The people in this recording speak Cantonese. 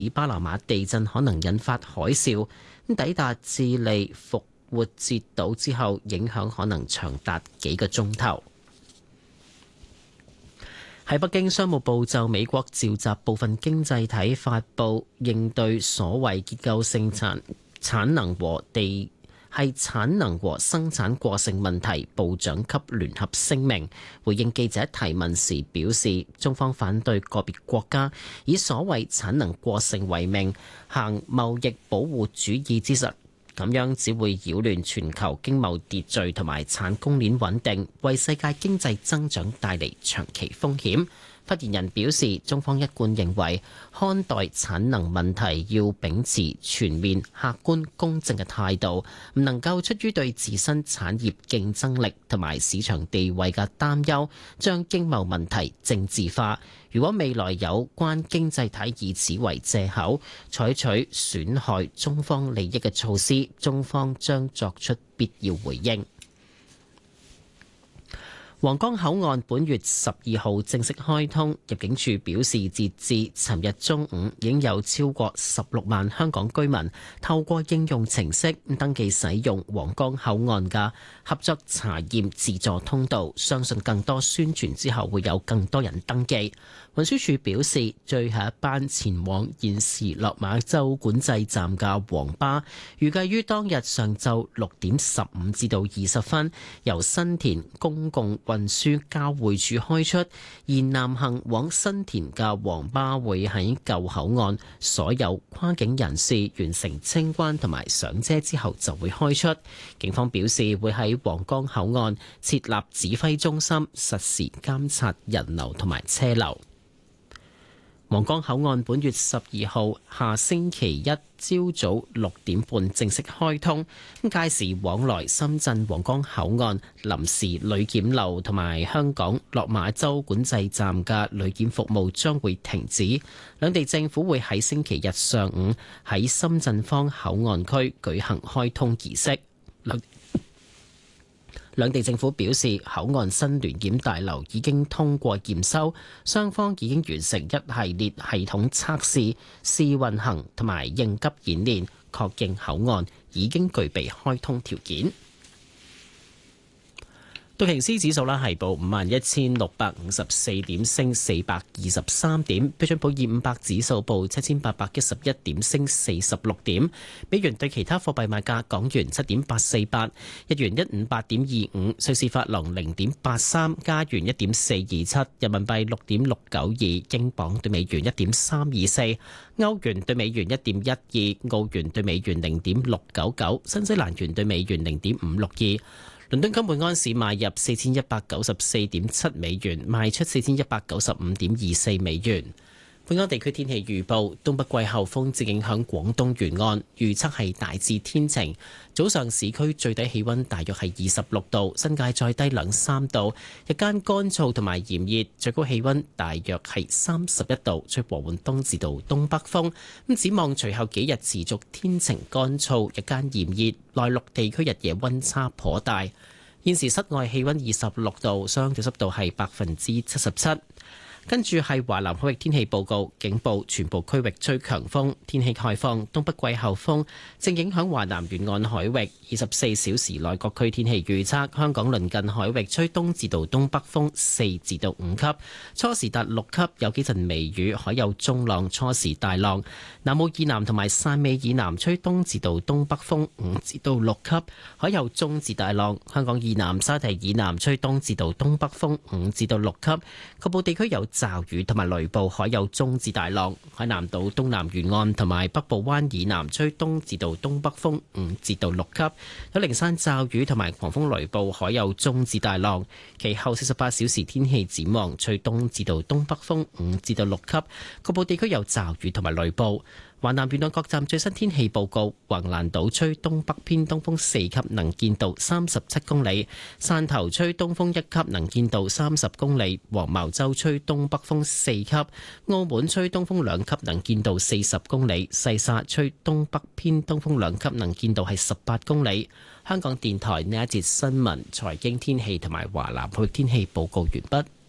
巴拿馬地震可能引發海嘯，抵達智利復活節島之後，影響可能長達幾個鐘頭。喺北京，商務部就美國召集部分經濟體發布應對所謂結構性產能和生產過剩問題部長級聯合聲明，回應記者提問時表示，中方反對個別國家以所謂產能過剩為名行貿易保護主義之實，咁樣只會擾亂全球經貿秩序同埋產供鏈穩定，為世界經濟增長帶嚟長期風險。發言人表示，中方一貫認為，看待產能問題要秉持全面、客觀、公正嘅態度，唔能夠出於對自身產業競爭力同埋市場地位嘅擔憂，將經貿問題政治化。如果未來有關經濟體以此為藉口，採取損害中方利益嘅措施，中方將作出必要回應。皇崗口岸本月12號正式開通，入境處表示，截至尋日中午，已經有超過16萬香港居民透過應用程式登記使用皇崗口岸嘅合作查驗自助通道，相信更多宣傳之後會有更多人登記。運輸署表示，最後一班前往現時落馬洲管制站嘅黃巴，預計於當日上晝6點15至到20分由新田公共運輸交匯處開出，而南行往新田嘅黃巴會喺舊口岸，所有跨境人士完成清關同埋上車之後就會開出。警方表示會喺皇崗口岸設立指揮中心，實時監察人流同埋車流。皇崗口岸本月12號下星期一朝早6點半正式開通，屆時往來深圳皇崗口岸臨時旅檢樓同埋香港落馬洲管制站嘅旅檢服務將會停止，兩地政府會喺星期日上午喺深圳方口岸區舉行開通儀式。兩地政府表示，口岸新聯檢大樓已經通過驗收，雙方已經完成一系列系統測試、試運行同埋應急演練，確認口岸已經具備開通條件。道瓊斯指數係報51,654點，升423點。標準普爾500指數報7,811點，升46點。美元對其他貨幣賣價：港元7.848，日元158.25，瑞士法郎0.83，加元1.427，人民幣6.692，英鎊對美元1.324，歐元對美元1.12，澳元對美元0.699，新西蘭元對美元0.562。倫敦金每安士買入4194.7美元，賣出4195.24美元。本港地區天氣預報：東北季候風正影響廣東沿岸，預測係大致天晴。早上市區最低氣溫大約係26度，新界再低2-3度。日間乾燥同埋炎熱，最高氣溫大約係31度，吹和緩東至到東北風。咁展望隨後幾日持續天晴乾燥，日間炎熱，內陸地區日夜溫差頗大。現時室外氣溫26度，相對濕度係77%。跟住係華南海域天氣報告，警報全部區域吹強風，天氣概況，東北季候風正影響華南沿岸海域。24小時內各區天氣預測：香港鄰近海域吹東至到東北風4至到5級，初時達6級，有幾陣微雨，海有中浪，初時大浪。南澳以南同埋汕尾以南吹東至到東北風5至到6級，海有中至大浪。香港以南沙堤以南吹東至到東北風5至到6級，局部地區有驟雨同埋雷暴，海有中至大浪。海南島東南沿岸同埋北部灣以南吹東至到東北風5至到6級，有零散驟雨同埋狂風雷暴，海有中至大浪。其後48小時天氣展望，吹東至到東北風5至到6級，局部地區有驟雨同埋雷暴。華南沿岸各站最新天氣報告：橫瀾島吹東北偏東風4級，能見度37公里；汕頭吹東風1級，能見度30公里；黃茅洲吹東北風4級；澳門吹東風2級，能見度40公里；西沙吹東北偏東風2級，能見度係18公里。香港電台呢一節新聞、財經天氣同埋華南海域天氣報告完畢。